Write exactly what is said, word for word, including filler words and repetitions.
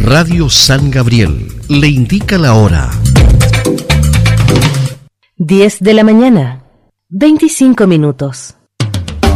Radio San Gabriel le indica la hora. diez de la mañana, veinticinco minutos.